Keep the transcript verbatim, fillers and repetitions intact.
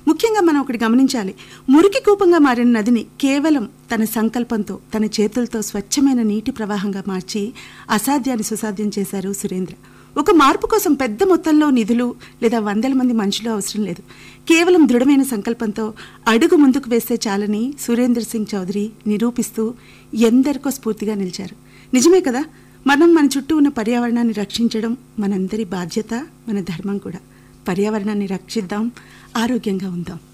ముఖ్యంగా మనం ఒకటి గమనించాలి, మురికి కూపంగా మారిన నదిని కేవలం తన సంకల్పంతో, తన చేతులతో స్వచ్ఛమైన నీటి ప్రవాహంగా మార్చి అసాధ్యాన్ని సుసాధ్యం చేశారు సురేంద్ర. ఒక మార్పు కోసం పెద్ద మొత్తంలో నిధులు లేదా వందల మంది మనుషులు అవసరం లేదు. కేవలం దృఢమైన సంకల్పంతో అడుగు ముందుకు వేస్తే చాలని సురేంద్ర సింగ్ చౌదరి నిరూపిస్తూ ఎందరికో స్ఫూర్తిగా నిలిచారు. నిజమే కదా, మనం మన చుట్టూ ఉన్న పర్యావరణాన్ని రక్షించడం మనందరి బాధ్యత, మన ధర్మం కూడా. పర్యావరణాన్ని రక్షిద్దాం, ఆరోగ్యంగా ఉందాం.